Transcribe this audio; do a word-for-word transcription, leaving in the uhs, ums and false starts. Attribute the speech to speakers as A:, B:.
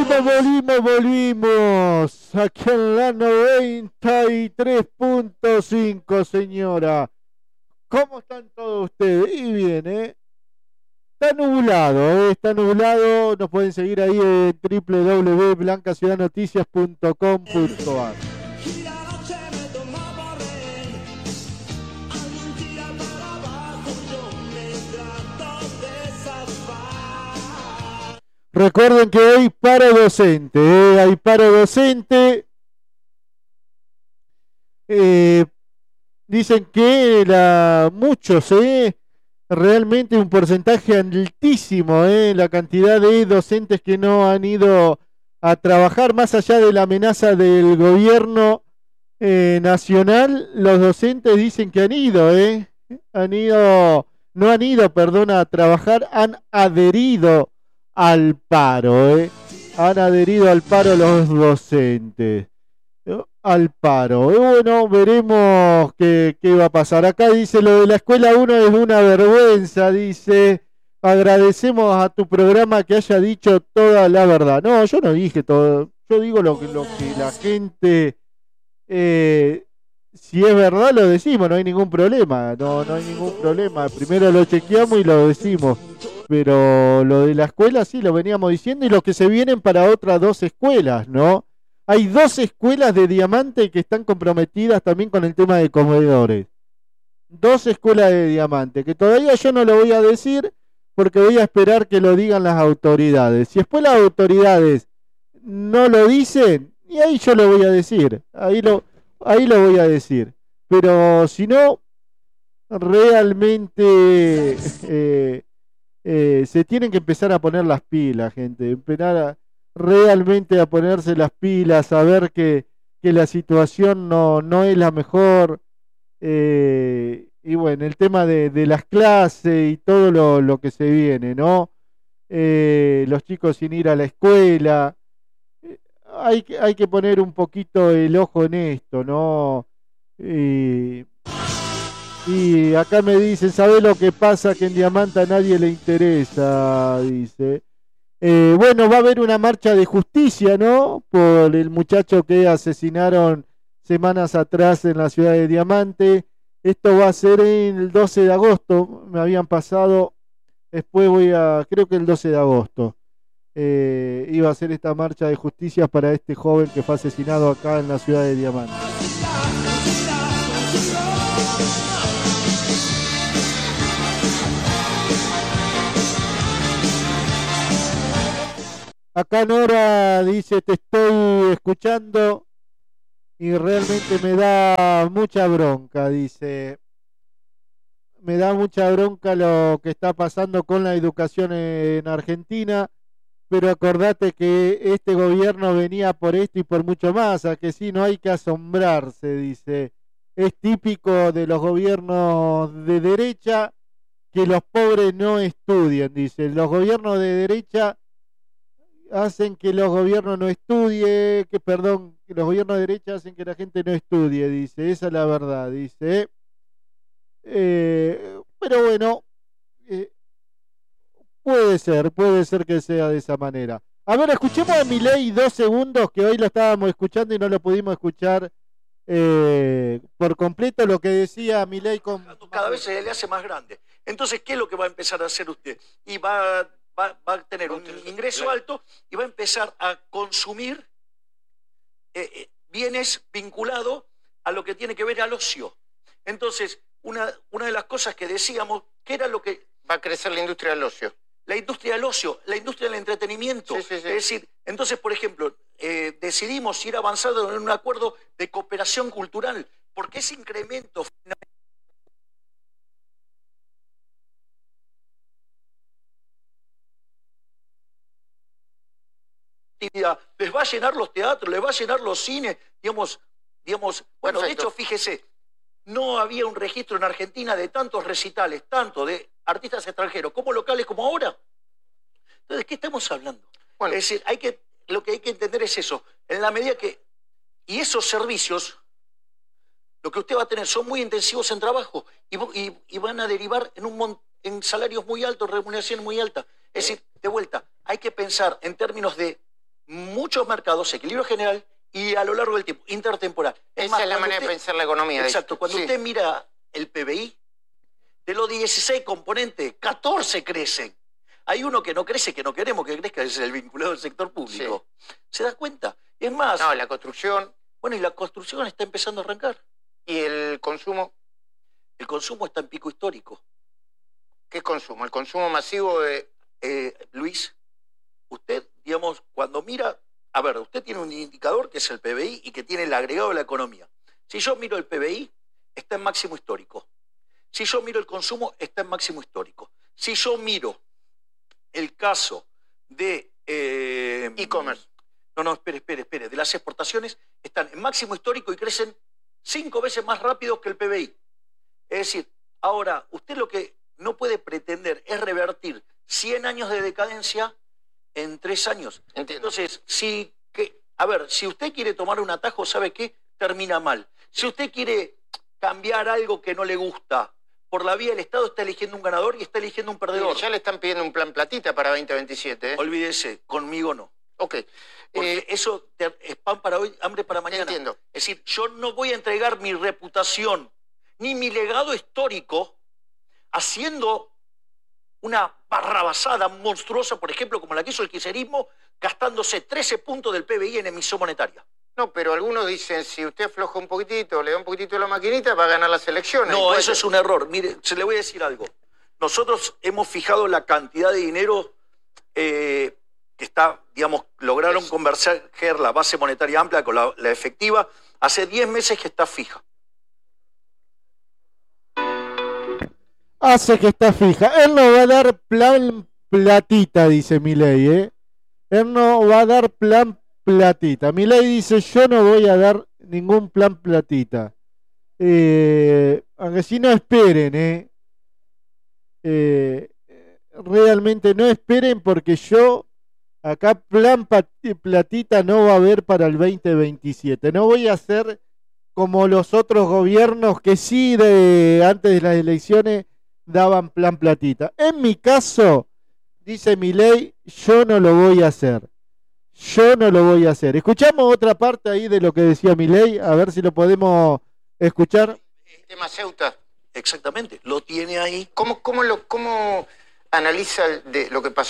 A: volvimos, volvimos, volvimos. Aquí en la noventa y tres punto cinco, señora. ¿Cómo están todos ustedes? Y bien, ¿eh? Está nublado, ¿eh? Está nublado. Nos pueden seguir ahí en w w w punto blanca ciudad noticias punto com punto a r. Recuerden que hay paro docente, ¿eh? Hay paro docente. Eh, dicen que la, muchos, ¿eh? Realmente un porcentaje altísimo, ¿eh? La cantidad de docentes que no han ido a trabajar, más allá de la amenaza del gobierno eh, nacional, los docentes dicen que han ido, ¿eh? Han ido, no han ido, perdón, a trabajar, han adherido al paro, ¿eh? Han adherido al paro los docentes. Al paro. Y bueno, veremos qué, qué va a pasar. Acá dice, lo de la escuela uno es una vergüenza, dice. Agradecemos a tu programa que haya dicho toda la verdad. No, yo no dije todo. Yo digo lo que, lo que la gente... Eh, si es verdad lo decimos, no hay ningún problema. No, no hay ningún problema. Primero lo chequeamos y lo decimos. Pero lo de la escuela sí lo veníamos diciendo, y los que se vienen para otras dos escuelas, ¿no? Hay dos escuelas de Diamante que están comprometidas también con el tema de comedores. Dos escuelas de Diamante, que todavía yo no lo voy a decir porque voy a esperar que lo digan las autoridades. Si después las autoridades no lo dicen, y ahí yo lo voy a decir, ahí lo, ahí lo voy a decir. Pero si no, realmente eh, eh, se tienen que empezar a poner las pilas, gente, empezar a realmente a ponerse las pilas, a ver que, que la situación no, no es la mejor, eh, y bueno, el tema de, de las clases y todo lo, lo que se viene, ¿no? Eh, los chicos sin ir a la escuela, eh, hay, que, hay que poner un poquito el ojo en esto, ¿no? Y, y acá me dicen, ¿sabés lo que pasa? Que en Diamante a nadie le interesa, dice. Eh, bueno, va a haber una marcha de justicia, ¿no? Por el muchacho que asesinaron semanas atrás en la ciudad de Diamante. Esto va a ser el doce de agosto, me habían pasado, después voy a, creo que el doce de agosto, eh, iba a ser esta marcha de justicia para este joven que fue asesinado acá en la ciudad de Diamante. Acá Nora dice, te estoy escuchando y realmente me da mucha bronca, dice. Me da mucha bronca lo que está pasando con la educación en Argentina, pero acordate que este gobierno venía por esto y por mucho más, a que sí, no hay que asombrarse, dice. Es típico de los gobiernos de derecha que los pobres no estudien, dice. Los gobiernos de derecha hacen que los gobiernos no estudien, que perdón, que los gobiernos de derecha hacen que la gente no estudie, dice, esa es la verdad, dice. Eh, pero bueno, eh, puede ser, puede ser que sea de esa manera. A ver, escuchemos a Milei dos segundos, que hoy lo estábamos escuchando y no lo pudimos escuchar eh, por completo, lo que decía Milei con...
B: Cada vez se le hace más grande. Entonces, ¿qué es lo que va a empezar a hacer usted? Y va... Va, va a tener un ingreso alto y va a empezar a consumir eh, eh, bienes vinculados a lo que tiene que ver al ocio. Entonces, una, una de las cosas que decíamos, que era lo que...
C: Va a crecer la industria del ocio.
B: La industria del ocio, la industria del entretenimiento.
C: Sí, sí, sí.
B: Es decir, entonces, por ejemplo, eh, decidimos ir avanzando en un acuerdo de cooperación cultural, porque ese incremento... les va a llenar los teatros, les va a llenar los cines, digamos, digamos, bueno, Perfecto. De hecho, fíjese, no había un registro en Argentina de tantos recitales, tanto de artistas extranjeros, como locales como ahora. Entonces, ¿qué estamos hablando? Bueno, es decir, hay que, lo que hay que entender es eso, en la medida que, y esos servicios, lo que usted va a tener son muy intensivos en trabajo y, y, y van a derivar en, un, en salarios muy altos, remuneración muy alta. Es decir, de vuelta, hay que pensar en términos de muchos mercados, equilibrio general y a lo largo del tiempo, intertemporal.
C: Es Esa más, es la manera usted, de pensar la economía.
B: Exacto. Cuando sí. usted mira el P B I, de los dieciséis componentes, catorce crecen. Hay uno que no crece, que no queremos que crezca, es el vinculado al sector público. Sí. ¿Se da cuenta? Es más...
C: No, la construcción...
B: Bueno, y la construcción está empezando a arrancar.
C: ¿Y el consumo?
B: El consumo está en pico histórico.
C: ¿Qué consumo? ¿El consumo masivo de...?
B: Eh, Luis, usted, digamos, cuando mira... A ver, usted tiene un indicador que es el P B I y que tiene el agregado de la economía. Si yo miro el P B I, está en máximo histórico. Si yo miro el consumo, está en máximo histórico. Si yo miro el caso de... Eh,
C: e-commerce.
B: No, no, espere, espere, espere. De las exportaciones están en máximo histórico y crecen cinco veces más rápido que el P B I. Es decir, ahora, usted lo que no puede pretender es revertir cien años de decadencia en tres años.
C: Entiendo.
B: Entonces, si, que, a ver, si usted quiere tomar un atajo, ¿sabe qué? Termina mal. Si usted quiere cambiar algo que no le gusta, por la vía del Estado está eligiendo un ganador y está eligiendo un perdedor.
C: Mire, ya le están pidiendo un plan platita para veinte veintisiete. ¿eh?
B: Olvídese, conmigo no.
C: Ok.
B: Porque
C: eh,
B: eso es pan para hoy, hambre para mañana.
C: Entiendo.
B: Es decir, yo no voy a entregar mi reputación ni mi legado histórico haciendo una barrabasada monstruosa, por ejemplo, como la que hizo el kirchnerismo, gastándose trece puntos del P B I en emisión monetaria.
C: No, pero algunos dicen, si usted afloja un poquitito, le da un poquitito a la maquinita, va a ganar las elecciones.
B: No, eso es un error. Mire, se le voy a decir algo. Nosotros hemos fijado la cantidad de dinero eh, que está, digamos, lograron es. converger la base monetaria amplia con la, la efectiva. Hace diez meses que está fija.
A: Hace que está fija. Él no va a dar plan platita, dice Milei, ¿eh? Él no va a dar plan platita. Milei dice, yo no voy a dar ningún plan platita. Eh, aunque si no esperen, ¿eh? Eh, realmente no esperen porque yo acá plan platita no va a haber para el veinte veintisiete. No voy a hacer como los otros gobiernos que sí de antes de las elecciones daban plan platita. En mi caso, dice Milei, yo no lo voy a hacer. Yo no lo voy a hacer. Escuchamos otra parte ahí de lo que decía Milei, a ver si lo podemos escuchar.
C: El tema Ceuta.
B: Exactamente, lo tiene ahí.
C: ¿Cómo, cómo, lo, cómo analiza de lo que pasó?